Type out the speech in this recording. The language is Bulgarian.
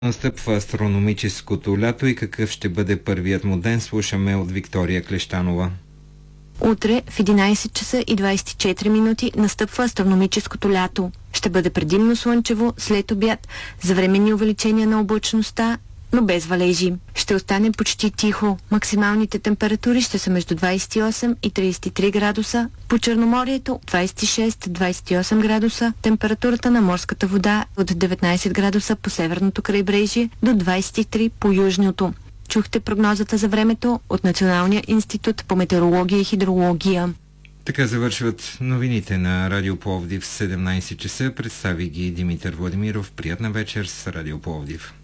Настъпва астрономическото лято и какъв ще бъде първият му ден, слушаме от Виктория Клещанова. Утре в 11 часа и 24 минути настъпва астрономическото лято. Ще бъде предимно слънчево, след обяд, за временни увеличения на облачността, но без валежи. Ще остане почти тихо. Максималните температури ще са между 28 и 33 градуса. По Черноморието 26-28 градуса. Температурата на морската вода от 19 градуса по северното крайбрежие до 23 по южното. Чухте прогнозата за времето от Националния институт по метеорология и хидрология. Така завършват новините на Радио Пловдив в 17 часа. Представи ги Димитър Владимиров. Приятна вечер с Радио Пловдив.